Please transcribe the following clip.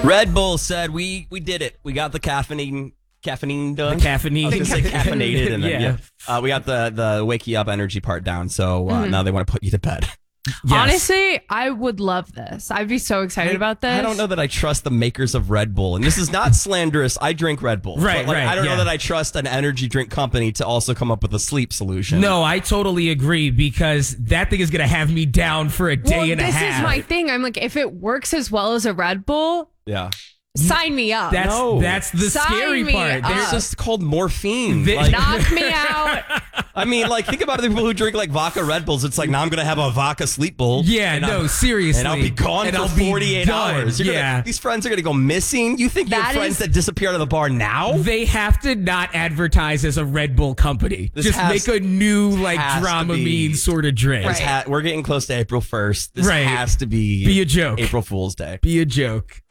Red Bull said we did it. We got the caffeine done. The caffeine. I was going to say caffeinated. And then, Yeah. we got the wake you up energy part down. So now they want to put you to bed. Yes. Honestly, I would love this. I'd be so excited about this. I don't know that I trust the makers of Red Bull. And this is not slanderous. I drink Red Bull. Right, but right, I don't know yeah. that I trust an energy drink company to also come up with a sleep solution. No, I totally agree because that thing is going to have me down for a day and a half. This is my thing. I'm like, if it works as well as a Red Bull, Yeah. sign me up. That's the Sign scary me part. up. It's just called morphine. They- Like, Knock me out. I mean, like, think about the people who drink like vodka Red Bulls. It's like, now I'm going to have a vodka sleep bowl. Yeah, and no, seriously. And I'll be gone And for I'll be 48 done. hours. These friends are going to go missing. You think you have That friends is- that disappear out of the bar now? They have to not advertise as a Red Bull company. This Just has- make a new like has to Dramamine be- sort of drink. Right. We're getting close to April 1st. This Right. has to be Be a joke. April Fool's Day. Be a joke.